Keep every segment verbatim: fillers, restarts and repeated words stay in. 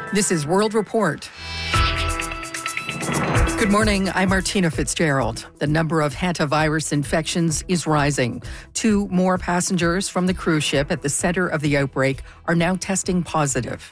This is World Report. Good morning, I'm Martina Fitzgerald. The number of hantavirus infections is rising. Two more passengers from the cruise ship at the center of the outbreak are now testing positive.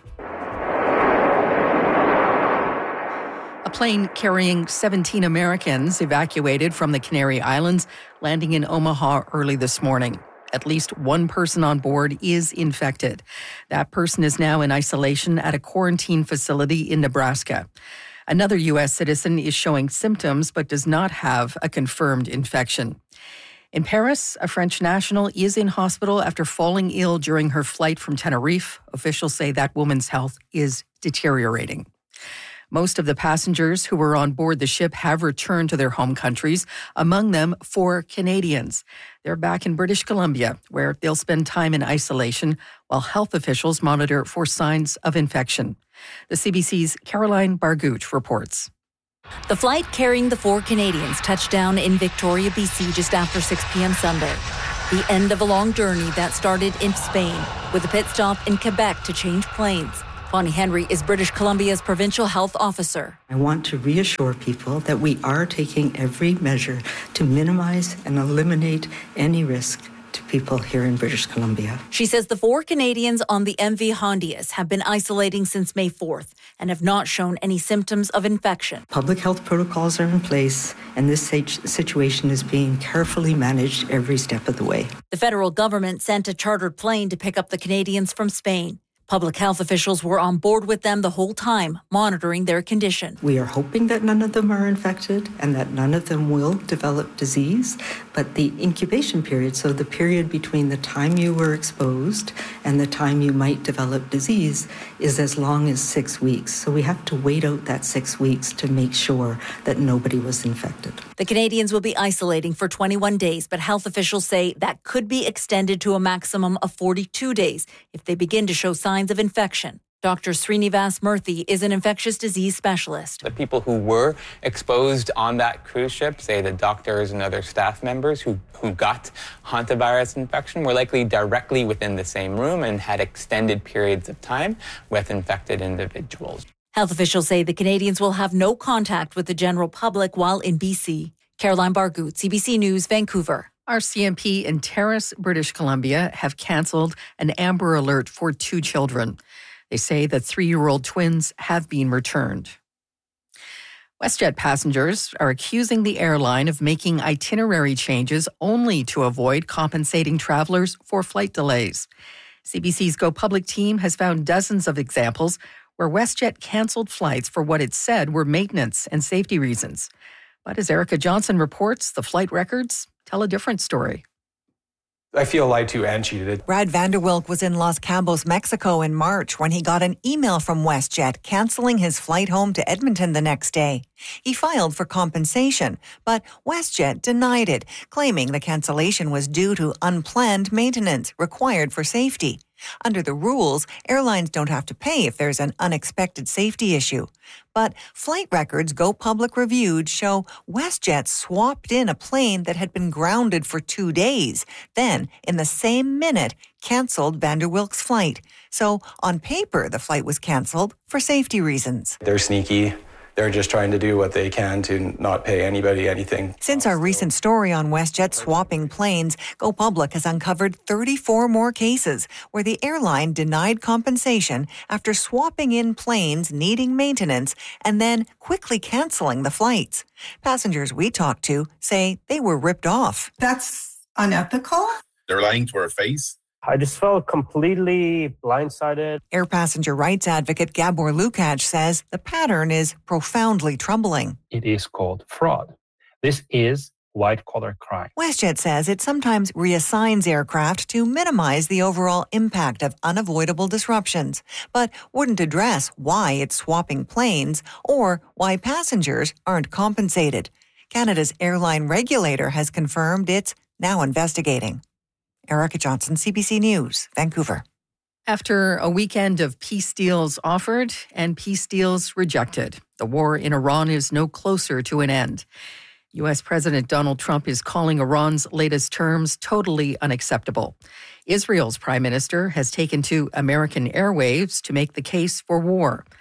A plane carrying seventeen Americans evacuated from the Canary Islands, landing in Omaha early this morning. At least one person on board is infected. That person is now in isolation at a quarantine facility in Nebraska. Another U S citizen is showing symptoms but does not have a confirmed infection. In Paris, a French national is in hospital after falling ill during her flight from Tenerife. Officials say that woman's health is deteriorating. Most of the passengers who were on board the ship have returned to their home countries, among them four Canadians. They're back in British Columbia, where they'll spend time in isolation while health officials monitor for signs of infection. The C B C's Caroline Bargouche reports. The flight carrying the four Canadians touched down in Victoria, B C just after six p.m. Sunday. The end of a long journey that started in Spain, with a pit stop in Quebec to change planes. Bonnie Henry is British Columbia's provincial health officer. I want to reassure people that we are taking every measure to minimize and eliminate any risk to people here in British Columbia. She says the four Canadians on the M V Hondias have been isolating since May fourth and have not shown any symptoms of infection. Public health protocols are in place, and this situation is being carefully managed every step of the way. The federal government sent a chartered plane to pick up the Canadians from Spain. Public health officials were on board with them the whole time, monitoring their condition. We are hoping that none of them are infected and that none of them will develop disease, but the incubation period, so the period between the time you were exposed and the time you might develop disease, is as long as six weeks. So we have to wait out that six weeks to make sure that nobody was infected. The Canadians will be isolating for twenty-one days, but health officials say that could be extended to a maximum of forty-two days if they begin to show signs of infection. Doctor Srinivas Murthy is an infectious disease specialist. The people who were exposed on that cruise ship, say the doctors and other staff members who, who got hantavirus infection, were likely directly within the same room and had extended periods of time with infected individuals. Health officials say the Canadians will have no contact with the general public while in B C. Caroline Bargouche, C B C News, Vancouver. R C M P in Terrace, British Columbia, have cancelled an Amber Alert for two children. They say that three-year-old twins have been returned. WestJet passengers are accusing the airline of making itinerary changes only to avoid compensating travelers for flight delays. C B C's Go Public team has found dozens of examples where WestJet cancelled flights for what it said were maintenance and safety reasons. But as Erica Johnson reports, the flight records tell a different story. I feel lied to and cheated. Brad Vanderwilk was in Los Cabos, Mexico in March when he got an email from WestJet canceling his flight home to Edmonton the next day. He filed for compensation, but WestJet denied it, claiming the cancellation was due to unplanned maintenance required for safety. Under the rules, airlines don't have to pay if there's an unexpected safety issue. But flight records Go Public reviewed show WestJet swapped in a plane that had been grounded for two days, then, in the same minute, canceled Vanderwilk's flight. So, on paper, the flight was canceled for safety reasons. They're sneaky. They're just trying to do what they can to not pay anybody anything. Since our recent story on WestJet swapping planes, Go Public has uncovered thirty-four more cases where the airline denied compensation after swapping in planes needing maintenance and then quickly canceling the flights. Passengers we talked to say they were ripped off. That's unethical. They're lying to our face. I just felt completely blindsided. Air passenger rights advocate Gabor Lukács says the pattern is profoundly troubling. It is called fraud. This is white-collar crime. WestJet says it sometimes reassigns aircraft to minimize the overall impact of unavoidable disruptions, but wouldn't address why it's swapping planes or why passengers aren't compensated. Canada's airline regulator has confirmed it's now investigating. Erica Johnson, C B C News, Vancouver. After a weekend of peace deals offered and peace deals rejected, the war in Iran is no closer to an end. U S President Donald Trump is calling Iran's latest terms totally unacceptable. Israel's prime minister has taken to American airwaves to make the case for war.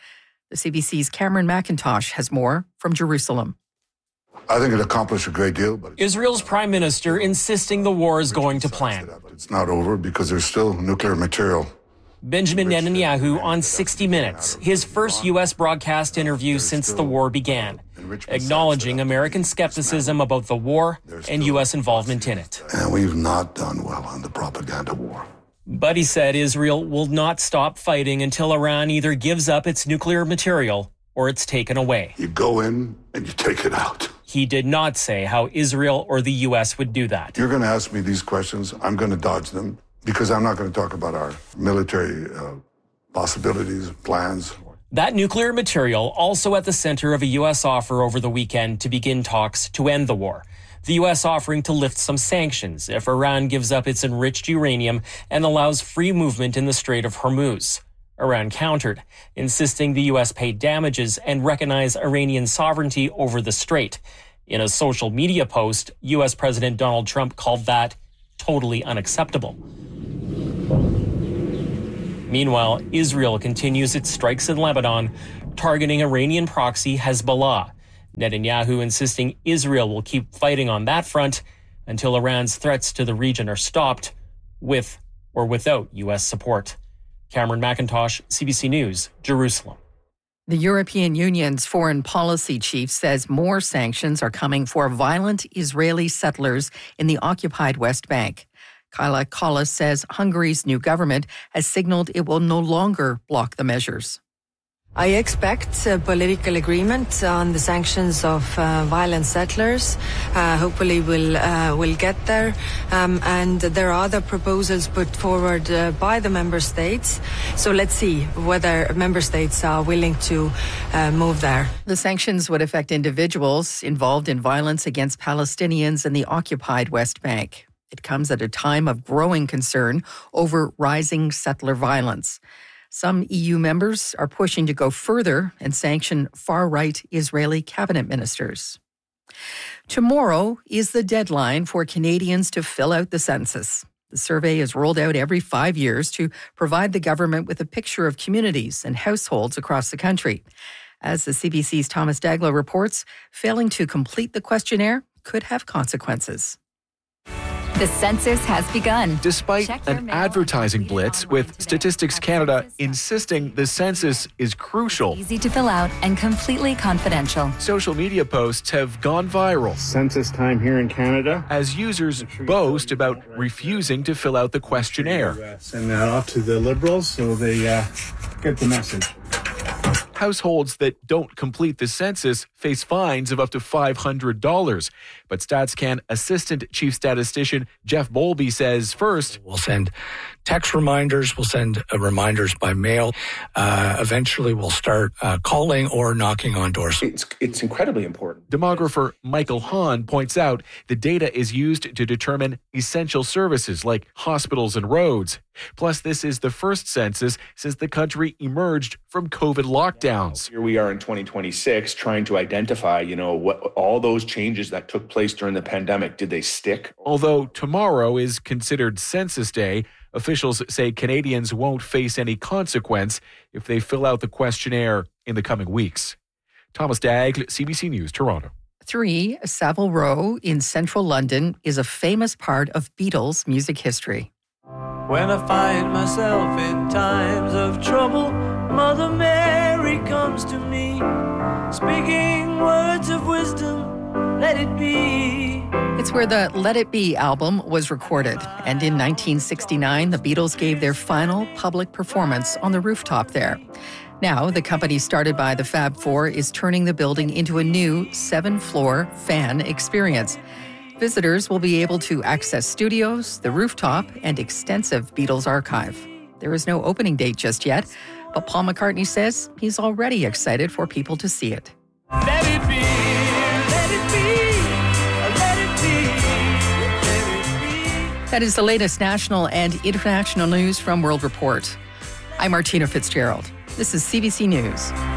The C B C's Cameron McIntosh has more from Jerusalem. I think it accomplished a great deal. But Israel's prime minister insisting the war is going to plan. It's not over because there's still nuclear material. Benjamin Netanyahu on sixty minutes, his first U S broadcast interview since the war began, acknowledging American skepticism about the war and U S involvement in it. And we've not done well on the propaganda war. But he said Israel will not stop fighting until Iran either gives up its nuclear material or it's taken away. You go in and you take it out. He did not say how Israel or the U S would do that. You're going to ask me these questions. I'm going to dodge them because I'm not going to talk about our military uh, possibilities, plans. That nuclear material also at the center of a U S offer over the weekend to begin talks to end the war. The U S offering to lift some sanctions if Iran gives up its enriched uranium and allows free movement in the Strait of Hormuz. Iran countered, insisting the U S pay damages and recognize Iranian sovereignty over the strait. In a social media post, U S President Donald Trump called that totally unacceptable. Meanwhile, Israel continues its strikes in Lebanon, targeting Iranian proxy Hezbollah. Netanyahu insisting Israel will keep fighting on that front until Iran's threats to the region are stopped, with or without U S support. Cameron McIntosh, C B C News, Jerusalem. The European Union's foreign policy chief says more sanctions are coming for violent Israeli settlers in the occupied West Bank. Kyla Kallas says Hungary's new government has signaled it will no longer block the measures. I expect a political agreement on the sanctions of uh, violent settlers. Uh, hopefully we'll, uh, we'll get there. Um, and there are other proposals put forward uh, by the member states. So let's see whether member states are willing to uh, move there. The sanctions would affect individuals involved in violence against Palestinians in the occupied West Bank. It comes at a time of growing concern over rising settler violence. Some E U members are pushing to go further and sanction far-right Israeli cabinet ministers. Tomorrow is the deadline for Canadians to fill out the census. The survey is rolled out every five years to provide the government with a picture of communities and households across the country. As the C B C's Thomas Daglo reports, failing to complete the questionnaire could have consequences. The census has begun. Despite an advertising blitz, with Statistics Canada insisting the census is crucial. Easy to fill out and completely confidential. Social media posts have gone viral. Census time here in Canada. As users boast about refusing to fill out the questionnaire. Send that off to the Liberals so they uh, get the message. Households that don't complete the census face fines of up to five hundred dollars. But StatsCan Assistant Chief Statistician Jeff Bowlby says first, we'll send text reminders, we'll send uh, reminders by mail. Uh, eventually, we'll start uh, calling or knocking on doors. It's, it's incredibly important. Demographer Michael Hahn points out the data is used to determine essential services like hospitals and roads. Plus, this is the first census since the country emerged from COVID lockdowns. Here we are in twenty twenty-six trying to identify, you know, what all those changes that took place during the pandemic, did they stick? Although tomorrow is considered Census Day, officials say Canadians won't face any consequence if they fill out the questionnaire in the coming weeks. Thomas Dagg, C B C News, Toronto. Three, Savile Row in central London is a famous part of Beatles music history. When I find myself in times of trouble, Mother Mary comes to me, speaking words of wisdom, let it be. It's where the Let It Be album was recorded. And in nineteen sixty-nine, the Beatles gave their final public performance on the rooftop there. Now, the company started by the Fab Four is turning the building into a new seven-floor fan experience. Visitors will be able to access studios, the rooftop, and extensive Beatles archive. There is no opening date just yet, but Paul McCartney says he's already excited for people to see it. Let it be, let it be, let it be, let it be. That is the latest national and international news from World Report. I'm Martina Fitzgerald. This is C B C News.